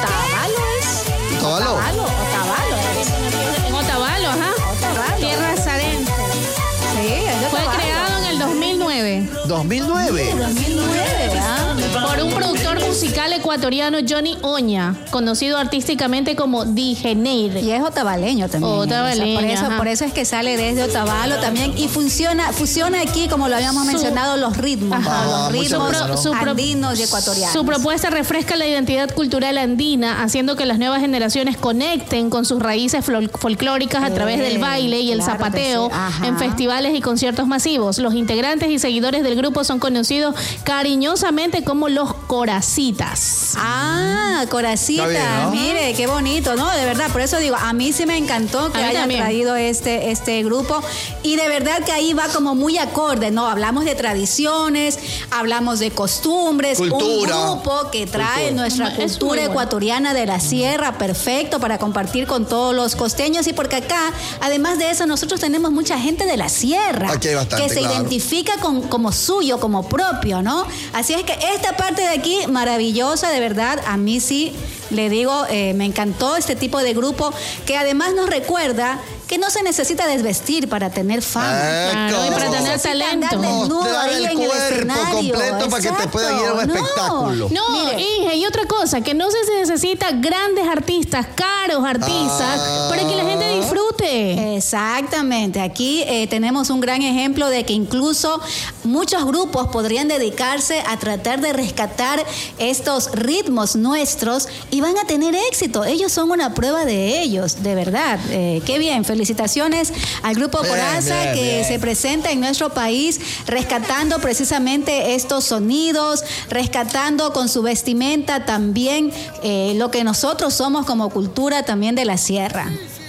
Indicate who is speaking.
Speaker 1: Otavalo es.
Speaker 2: En Otavalo, ajá. Tierra Sarense.
Speaker 1: Sí, es de
Speaker 2: Fue
Speaker 1: Otavalo.
Speaker 2: creado en el 2009.
Speaker 3: 2009.
Speaker 1: 2009,
Speaker 2: Por un productor musical ecuatoriano, Johnny Oña, conocido artísticamente como Digeneir.
Speaker 1: Y es otavaleño también.
Speaker 2: Otavaleño, ajá.
Speaker 1: por eso es que sale desde Otavalo también y fusiona aquí, como lo habíamos mencionado, los ritmos,
Speaker 2: Ajá.
Speaker 1: ¿no? Los ritmos
Speaker 3: Su
Speaker 1: andinos y ecuatorianos.
Speaker 2: Su propuesta refresca la identidad cultural andina, haciendo que las nuevas generaciones conecten con sus raíces folclóricas a través del baile y el
Speaker 1: claro que
Speaker 2: zapateo
Speaker 1: sí. Ajá.
Speaker 2: en festivales y conciertos masivos. Los integrantes y seguidores del grupo son conocidos cariñosamente como los Coracitas.
Speaker 1: Coracita,
Speaker 3: Está bien, ¿no?
Speaker 1: mire, qué bonito, ¿no? De verdad, por eso digo, a mí sí me encantó que
Speaker 2: A mí
Speaker 1: haya
Speaker 2: también.
Speaker 1: traído este grupo y de verdad que ahí va como muy acorde, ¿no? Hablamos de tradiciones, hablamos de costumbres,
Speaker 3: Cultura.
Speaker 1: un grupo que trae
Speaker 3: Cultura.
Speaker 1: nuestra
Speaker 2: Es muy
Speaker 1: cultura
Speaker 2: bueno.
Speaker 1: ecuatoriana de la sierra, perfecto para compartir con todos los costeños y porque acá, además de eso, nosotros tenemos mucha gente de la sierra
Speaker 3: Aquí hay bastante,
Speaker 1: que se
Speaker 3: claro.
Speaker 1: identifica como suyo, como propio, ¿no? Así es que esta parte de aquí, maravillosa, de verdad, a mí sí, le digo, me encantó este tipo de grupo que además nos recuerda que no se necesita desvestir para tener fama.
Speaker 2: Claro, y para
Speaker 3: ¿cómo?
Speaker 2: tener
Speaker 1: Necesita
Speaker 2: talento.
Speaker 1: andar desnudo
Speaker 3: Mostrar
Speaker 1: ahí
Speaker 3: el
Speaker 1: en el
Speaker 3: cuerpo
Speaker 1: escenario.
Speaker 3: completo para que te puedan ir a un
Speaker 1: Exacto.
Speaker 3: espectáculo.
Speaker 2: No,
Speaker 1: Mire.
Speaker 2: Inge, y otra cosa, que no se necesita grandes artistas, caros artistas, para que la gente disfrute.
Speaker 1: Exactamente, aquí tenemos un gran ejemplo de que incluso muchos grupos podrían dedicarse a tratar de rescatar estos ritmos nuestros y van a tener éxito. Ellos son una prueba de ellos, de verdad. Qué bien, felicitaciones al grupo
Speaker 3: Bien,
Speaker 1: Coraza
Speaker 3: bien,
Speaker 1: que
Speaker 3: bien.
Speaker 1: se presenta en nuestro país rescatando precisamente estos sonidos, rescatando con su vestimenta también lo que nosotros somos como cultura también de la sierra.